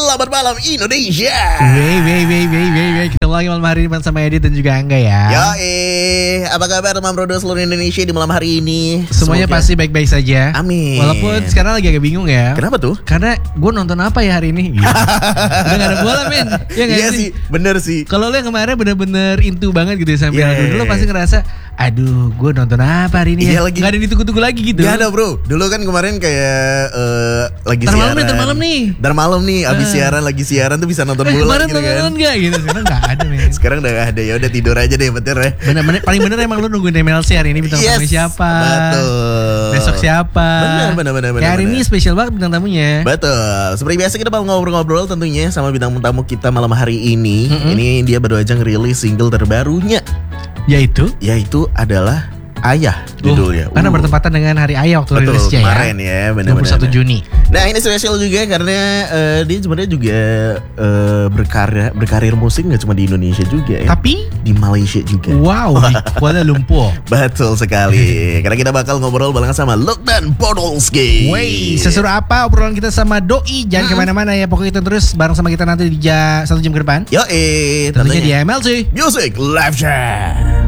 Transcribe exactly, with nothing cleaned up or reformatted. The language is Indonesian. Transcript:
Selamat malam Indonesia. Wey, wey, wey, wey, wey, wey. Kita lagi malam hari ini sama Edit dan juga Angga ya. Yo, eh, apa kabar teman Bro seluruh Indonesia di malam hari ini? Semuanya Semoga... pasti baik-baik saja. Amin. Walaupun sekarang lagi agak bingung ya. Kenapa tuh? Karena gue nonton apa ya hari ini? Gitu. Udah gak ada bola men. Ya gak Iya sih, bener sih. Kalau lo yang kemarin bener-bener into banget gitu ya sampai Yeah. dulu lo pasti ngerasa, aduh, gue nonton apa hari ini Iya, ya? lagi- Gak ada yang ditunggu-tunggu lagi gitu. Gak ada bro. Dulu kan kemarin kayak eh, lagi Ntar malam siaran. nih, ntar malam nih. Ntar malam nih, abis Eh. siaran lagi siaran tuh bisa nonton Eh, bola kemarin gitu kan. nonton gak gitu? Sekarang gak ada men. Sekarang udah gak ada, ya udah tidur aja deh bener ya. Bener-bener paling bener emang lu nungguin M L C hari ini bintang Yes, tamunya siapa? betul. Besok siapa? Bener, bener, bener, Kayak hari bener. ini spesial banget bintang tamunya. Betul. Seperti biasa kita bakal ngobrol-ngobrol tentunya sama bintang tamu kita malam hari ini. Mm-mm. Ini dia baru aja ngerilis single terbarunya, Yaitu yaitu adalah Ayah judulnya. Uh, karena Uh. bertepatan dengan hari ayah waktu Betul, rilisnya ya. kemarin ya, dua puluh satu benar-benar. Juni. Nah ini spesial juga karena eh, dia sebenarnya juga eh, berkarya berkarir musik nggak cuma di Indonesia juga ya, Tapi di Malaysia juga. wow, di Kuala Lumpur. Betul sekali. Karena kita bakal ngobrol barengan sama Lokman Podolski. Wey, seseru apa obrolan kita sama Doi? Jangan kemana-mana ya. Pokoknya kita terus bareng sama kita nanti di ja, satu jam ke depan. Yo eh, Tentunya di M L C. Music Live Chat.